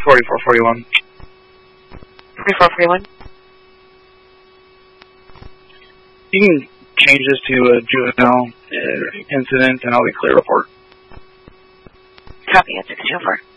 4441. 4441. You can change this to a juvenile incident, and I'll be clear report. Copy at 604.